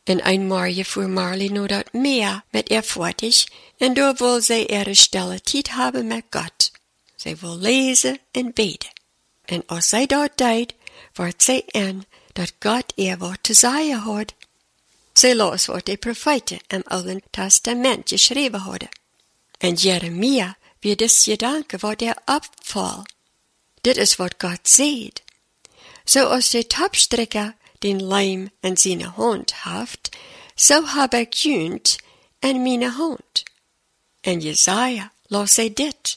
En eenmaal voer Marley nou dat meer met erfortig, en door wil zij ihre stille tijd hebben met God. Zij wil lezen en beden. En als zij dat deed, wordt zij aan dat God ihr wat te zeggen had. Zij las wat de profeten im Oude Testament geschreven hadden. En Jeremia wie des gedanke wat opval. Dit is wat God zegt. Zoals de tapstrikker den lijm in zijn hand heeft, zo heb ik junt in mijn hand. En Jesaja las zij dit.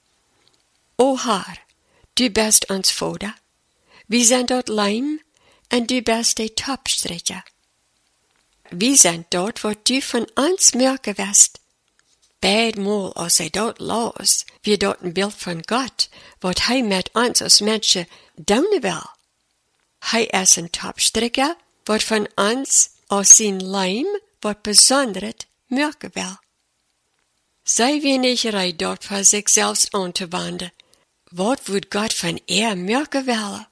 O Heer, du bist ons vader, wie zijn dat lijm, en du bist de tapstrikker. Wie zijn dat wat du van ons merken wist? Beidmaal als hij dat las, wie dat een beeld van God, wat hij met ons als mensen doen wil. Hij is een tapstrikker, wat van ons als zijn lijm, wat besonderd merken wil. Zij wenigerij dat voor zichzelf aan te wenden. Wat would God van merken willen?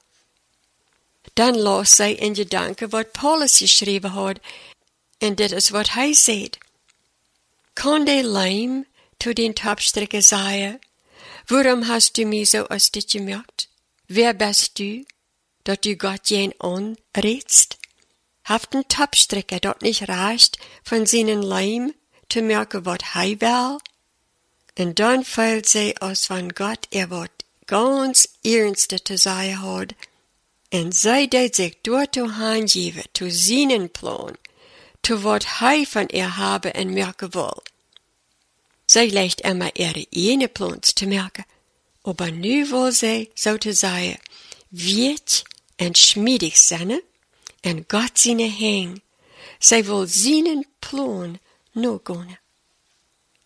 Dan las zij in gedanken wat Paulus geschreven had, en dit is wat hij zegt. Kan de lijm zu den tapstrikker zeggen, waarom hast du mij zo als dit gemerkt? Wer bist du, dat du Gott jen aanredst? Haft een tapstrikker dat niet reicht, van zijn lijm te merken wat hij wil? En dan fällt zij als van God wat ganz ernste te zeggen had, en zij deed zich door te aangeven, te zijn plan, te wat hij van hebben en merken wil. Zij legt immer ihre ene plans te merken, aber nu wil zij, zo te zeggen, wit en schmiedig zijn, en God zijn hang. Zij wil zijn plan no gaan.